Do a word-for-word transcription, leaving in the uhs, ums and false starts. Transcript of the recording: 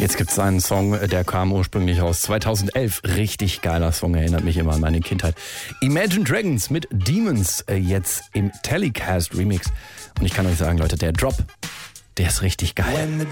Jetzt gibt es einen Song, der kam ursprünglich aus zweitausendelf. Richtig geiler Song, erinnert mich immer an meine Kindheit. Imagine Dragons mit Demons, jetzt im Telecast Remix. Und ich kann euch sagen, Leute, der Drop, der ist richtig geil.